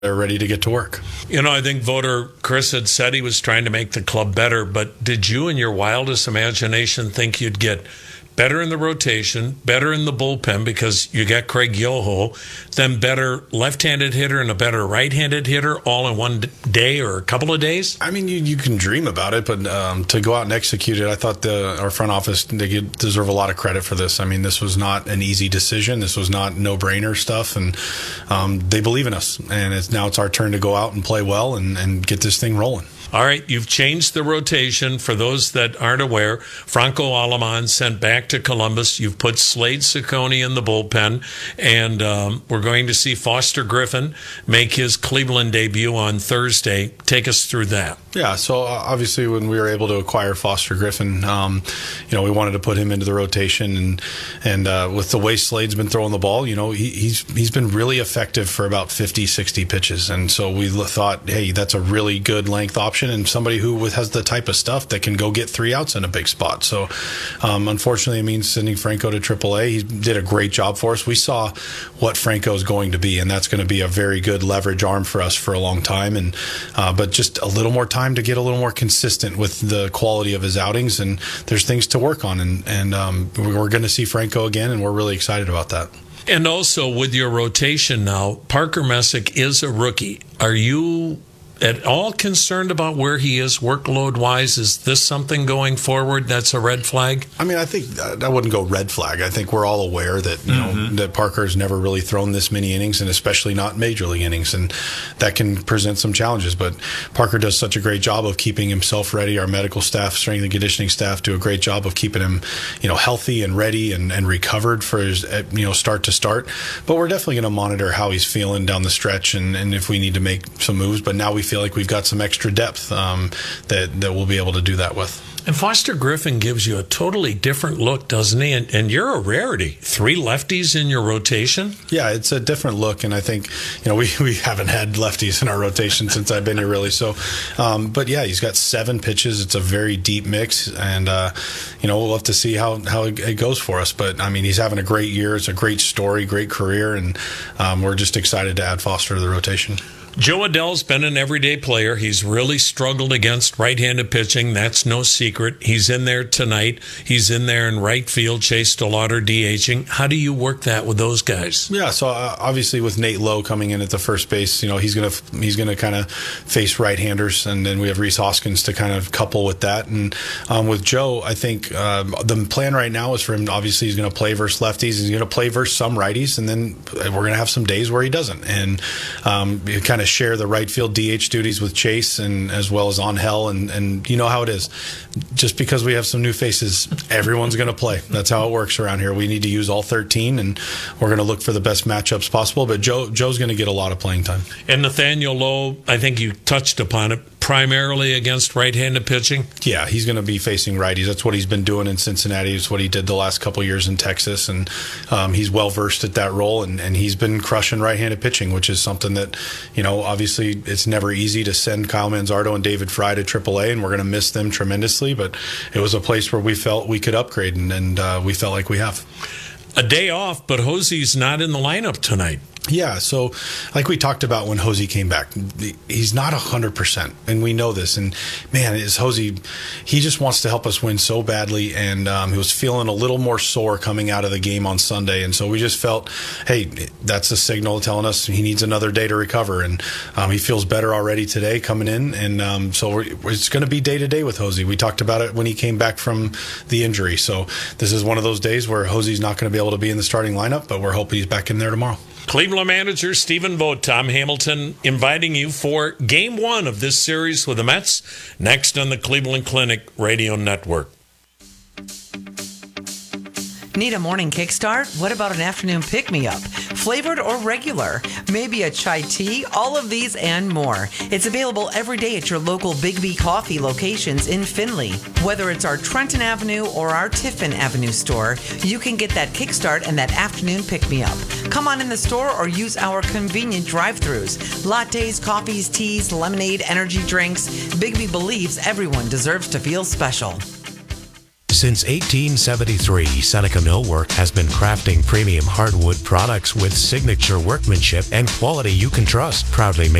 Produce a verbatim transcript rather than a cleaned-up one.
they're ready to get to work. You know, I think voter Chris had said he was trying to make the club better, but did you in your wildest imagination think you'd get better in the rotation, better in the bullpen because you got Craig Yoho, then better left-handed hitter and a better right-handed hitter all in one day or a couple of days? I mean, you, you can dream about it, but um, to go out and execute it, I thought the, our front office, they get, deserve a lot of credit for this. I mean, this was not an easy decision. This was not no-brainer stuff, and um, they believe in us. And it's, now it's our turn to go out and play well and, and get this thing rolling. All right, you've changed the rotation. For those that aren't aware, Franco Aleman sent back to Columbus. You've put Slade Ciccone in the bullpen, and um, we're going to see Foster Griffin make his Cleveland debut on Thursday. Take us through that. Yeah, so uh, obviously when we were able to acquire Foster Griffin, um, you know, we wanted to put him into the rotation, and and uh, with the way Slade's been throwing the ball, you know, he, he's he's been really effective for about fifty, sixty pitches, and so we thought, hey, that's a really good length option and somebody who has the type of stuff that can go get three outs in a big spot. So um, unfortunately, it means sending Franco to triple A. He did a great job for us. We saw what Franco is going to be, and that's going to be a very good leverage arm for us for a long time. And uh, but just a little more time to get a little more consistent with the quality of his outings, and there's things to work on. And, and um, we're going to see Franco again, and we're really excited about that. And also with your rotation now, Parker Messick is a rookie. Are you at all concerned about where he is workload-wise? Is this something going forward that's a red flag? I mean, I think I wouldn't go red flag. I think we're all aware that you mm-hmm. know that Parker's never really thrown this many innings, and especially not major league innings, and that can present some challenges. But Parker does such a great job of keeping himself ready. Our medical staff, strength and conditioning staff do a great job of keeping him, you know, healthy and ready and, and recovered for his, you know, start to start. But we're definitely going to monitor how he's feeling down the stretch, and, and if we need to make some moves. But now we feel like we've got some extra depth um, that, that we'll be able to do that with. And Foster Griffin gives you a totally different look, doesn't he? And, and you're a rarity. Three lefties in your rotation? Yeah, it's a different look, and I think, you know, we, we haven't had lefties in our rotation since I've been here, really. So, um, but yeah, he's got seven pitches. It's a very deep mix, and, uh, you know, we'll have to see how, how it goes for us. But, I mean, he's having a great year. It's a great story, great career, and um, we're just excited to add Foster to the rotation. Joe Adell's been an everyday player. He's really struggled against right-handed pitching. That's no secret. He's in there tonight. He's in there in right field. Chase DeLauder DHing. How do you work that with those guys? Yeah, so uh, obviously with Nate Lowe coming in at the first base, you know, he's gonna he's gonna kind of face right-handers, and then we have Rhys Hoskins to kind of couple with that. And um, with Joe, I think um, the plan right now is for him. Obviously, he's going to play versus lefties. He's going to play versus some righties, and then we're going to have some days where he doesn't. And um, it kind of share the right field D H duties with Chase, and as well as Angel, and and you know how it is. Just because we have some new faces, everyone's going to play. That's how it works around here. We need to use all thirteen, and we're going to look for the best matchups possible. But Joe Joe's going to get a lot of playing time. And Nathaniel Lowe, I think you touched upon it, primarily against right-handed pitching? Yeah, he's going to be facing righties. That's what he's been doing in Cincinnati. It's what he did the last couple of years in Texas, and um, he's well-versed at that role, and, and he's been crushing right-handed pitching, which is something that, you know, obviously it's never easy to send Kyle Manzardo and David Fry to triple A, and we're going to miss them tremendously, but it was a place where we felt we could upgrade, and, and uh, we felt like we have. A day off, but Hosey's not in the lineup tonight. Yeah, so like we talked about when Hosey came back, he's not one hundred percent, and we know this. And, man, is Hosey, he just wants to help us win so badly, and um, he was feeling a little more sore coming out of the game on Sunday. And so we just felt, hey, that's a signal telling us he needs another day to recover. And um, he feels better already today coming in, and um, so we're, it's going to be day-to-day with Hosey. We talked about it when he came back from the injury. So this is one of those days where Hosey's not going to be able to be in the starting lineup, but we're hoping he's back in there tomorrow. Cleveland manager Stephen Vogt, Tom Hamilton, inviting you for game one of this series with the Mets, next on the Cleveland Clinic Radio Network. Need a morning kickstart? What about an afternoon pick-me-up? Flavored or regular? Maybe a chai tea? All of these and more. It's available every day at your local Big B Coffee locations in Findlay. Whether it's our Trenton Avenue or our Tiffin Avenue store, you can get that kickstart and that afternoon pick-me-up. Come on in the store or use our convenient drive-thrus. Lattes, coffees, teas, lemonade, energy drinks. Big B believes everyone deserves to feel special. Since eighteen seventy-three, Seneca Millwork has been crafting premium hardwood products with signature workmanship and quality you can trust. Proudly